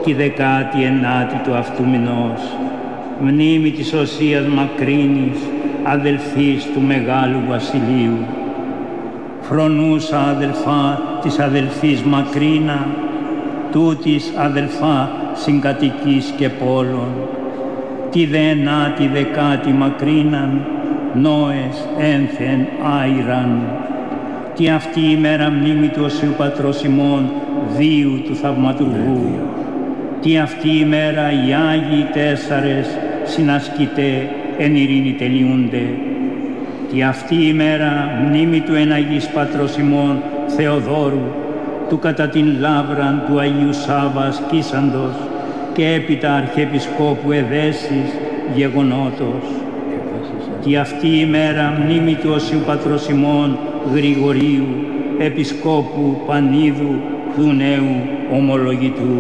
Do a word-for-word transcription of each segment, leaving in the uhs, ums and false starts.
τη δεκάτη ενάτη του αυτού μηνός, μνήμη της Οσίας Μακρύνης, αδελφής του Μεγάλου Βασιλείου. Φρονούσα αδελφά της αδελφής Μακρίνα, τούτης αδελφά συγκατοικής και πόλων, τη δε ενάτη δεκάτη Μακρύναν, νόες ένθεν άειραν, τη αυτή ημέρα μνήμη του Οσίου Πατρός ημών, Δίου του Θαυματουργού, τι αυτή ημέρα οι Άγιοι τέσσαρες συνασκητέ εν ειρήνη τελειούνται, τι αυτή ημέρα μνήμη του εν Αγίης Πατρός ημών Θεοδόρου, του κατά την λάβραν του Αγίου Σάββας Κίσαντος και έπειτα Αρχιεπισκόπου Εδέσης γεγονότος, τι αυτή ημέρα μνήμη του Οσίου Πατρός ημών Γρηγορίου, Επισκόπου Πανίδου Δουναίου Ομολογητού.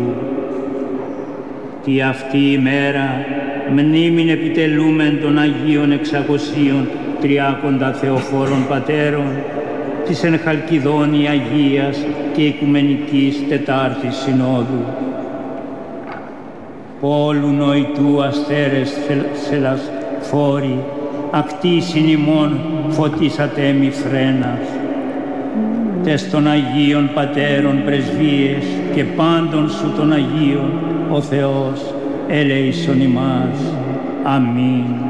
Τι αυτή η μέρα μνήμην επιτελούμεν των Αγίων εξακοσίων τριάκοντα Θεοφόρων Πατέρων της εν Χαλκιδόνη Αγίας και Οικουμενικής Τετάρτης Συνόδου. Πόλου νοητού αστέρες σελας φόροι, ακτήσιν ημών φωτίσατε μη φρένας. Τες των Αγίων Πατέρων πρεσβείες και πάντων σου των Αγίων ο Θεός ελέησον ημάς. Αμήν.